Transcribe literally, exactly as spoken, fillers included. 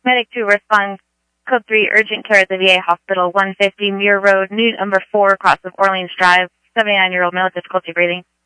Medic two, respond. Code three, urgent care at the V A hospital, one fifty Muir Road, New number four, across of Orleans Drive, seventy-nine-year-old male, difficulty breathing.